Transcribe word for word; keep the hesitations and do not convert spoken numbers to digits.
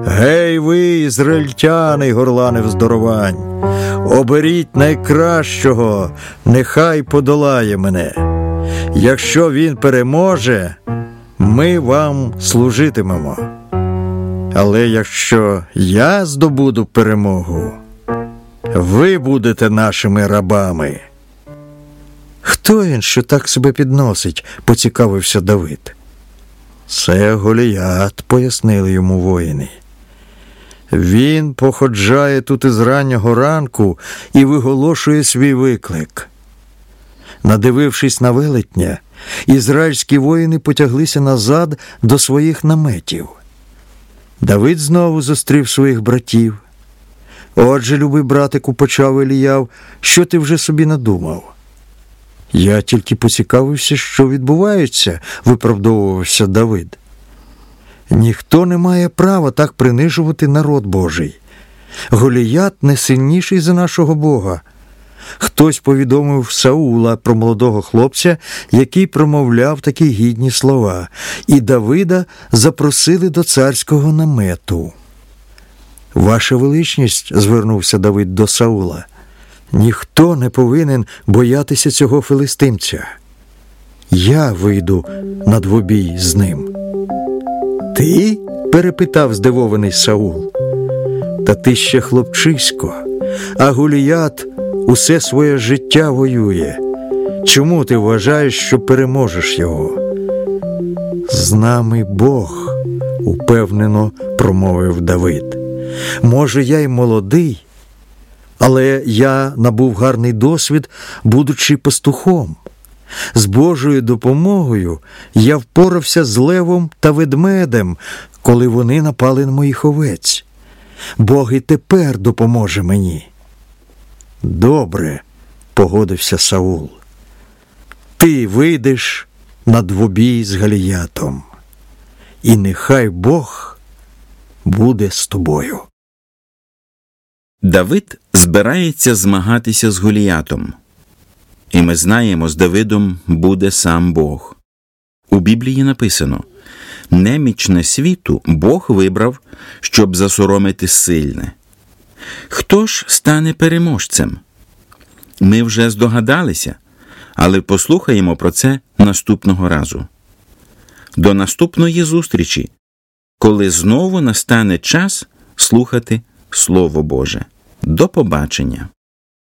Гей ви, ізраїльтяни, горлани вздоровань, оберіть найкращого, нехай подолає мене. Якщо він переможе, ми вам служитимемо. Але якщо я здобуду перемогу, ви будете нашими рабами. Хто він, що так себе підносить, поцікавився Давид. Це Голіат, пояснили йому воїни. Він походжає тут із раннього ранку і виголошує свій виклик. Надивившись на велетня, ізраїльські воїни потяглися назад до своїх наметів. Давид знову зустрів своїх братів. Отже, любий братику, почав Еліяв, що ти вже собі надумав? Я тільки поцікавився, що відбувається, виправдовувався Давид. Ніхто не має права так принижувати народ Божий. Голіят не сильніший за нашого Бога. Хтось повідомив Саула про молодого хлопця, який промовляв такі гідні слова, і Давида запросили до царського намету. «Ваша величність», – звернувся Давид до Саула, – «ніхто не повинен боятися цього филистимця. Я вийду на двобій з ним». «Ти?» – перепитав здивований Саул. «Та ти ще хлопчисько, а Голіат усе своє життя воює. Чому ти вважаєш, що переможеш його?» «З нами Бог», – упевнено промовив Давид. «Може, я й молодий, але я набув гарний досвід, будучи пастухом. З Божою допомогою я впорався з левом та ведмедем, коли вони напали на моїх овець. Бог і тепер допоможе мені». «Добре», – погодився Саул. «Ти вийдеш на двобій з Голіатом, і нехай Бог буде з тобою». Давид збирається змагатися з Голіатом. І ми знаємо, з Давидом буде сам Бог. У Біблії написано: «Немічне світу Бог вибрав, щоб засоромити сильне». Хто ж стане переможцем? Ми вже здогадалися, але послухаємо про це наступного разу. До наступної зустрічі, коли знову настане час слухати Слово Боже. До побачення!